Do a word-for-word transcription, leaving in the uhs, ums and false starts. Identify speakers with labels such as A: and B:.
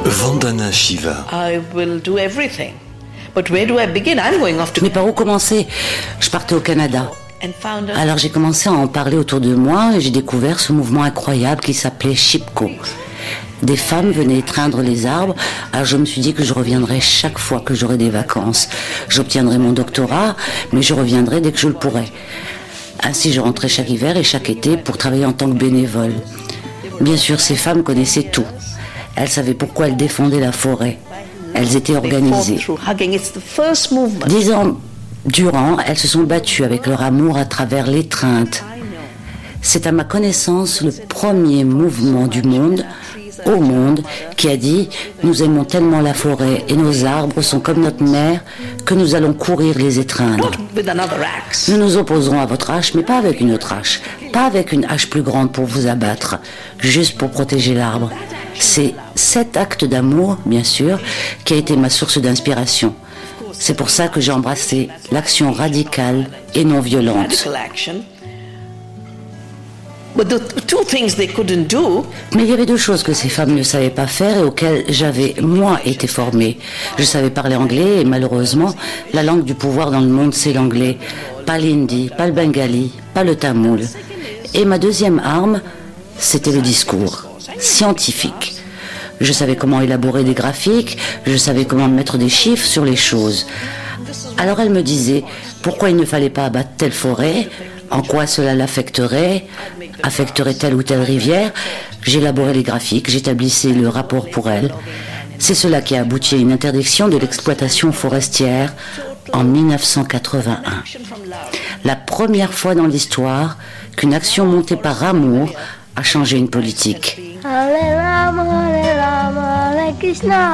A: Vandana Shiva.
B: I will do everything. But where do I begin? I'm going off to...
C: Mais par où commencer? Je partais au Canada. Alors j'ai commencé à en parler autour de moi et j'ai découvert ce mouvement incroyable qui s'appelait Chipko. Des femmes venaient étreindre les arbres, alors je me suis dit que je reviendrais chaque fois que j'aurais des vacances. J'obtiendrai mon doctorat, mais je reviendrai dès que je le pourrai. Ainsi je rentrais chaque hiver et chaque été pour travailler en tant que bénévole. Bien sûr, ces femmes connaissaient tout. Elles savaient pourquoi elles défendaient la forêt. Elles étaient organisées. Dix ans durant, elles se sont battues avec leur amour à travers l'étreinte. C'est à ma connaissance le premier mouvement du monde, au monde, qui a dit « Nous aimons tellement la forêt et nos arbres sont comme notre mère que nous allons courir les étreindre. Nous nous opposerons à votre hache, mais pas avec une autre hache, pas avec une hache plus grande pour vous abattre, juste pour protéger l'arbre. » C'est cet acte d'amour, bien sûr, qui a été ma source d'inspiration. C'est pour ça que j'ai embrassé l'action radicale et non violente. Mais il y avait deux choses que ces femmes ne savaient pas faire et auxquelles j'avais, moi, été formée. Je savais parler anglais et malheureusement, la langue du pouvoir dans le monde, c'est l'anglais. Pas l'hindi, pas le bengali, pas le tamoul. Et ma deuxième arme, c'était le discours scientifique. Je savais comment élaborer des graphiques, je savais comment mettre des chiffres sur les choses. Alors elle me disait pourquoi il ne fallait pas abattre telle forêt, en quoi cela l'affecterait, affecterait telle ou telle rivière. J'élaborais les graphiques, j'établissais le rapport pour elle. C'est cela qui a abouti à une interdiction de l'exploitation forestière en dix-neuf cent quatre-vingt-un. La première fois dans l'histoire qu'une action montée par amour a changé une politique.